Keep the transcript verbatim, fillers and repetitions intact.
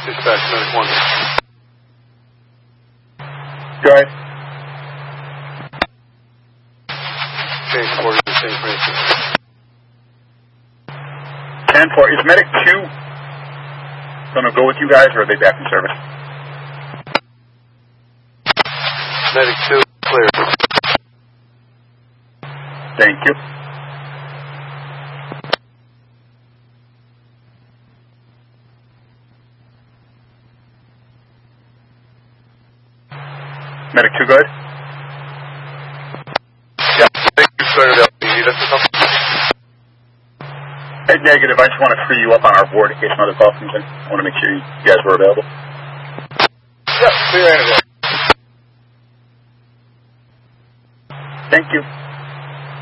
Dispatch, medic one. Go ahead. Change quarters to Saint Francis. ten four. Is medic two going to go with you guys, or are they back in service? Medic two, clear. Thank you. Medic two, good? Yeah, medic two cleared up. Do you need us or something? Hey, negative. I just want to free you up on our board in case another call comes in. I want to make sure you guys were available. Yeah, clear anyway. Thank you.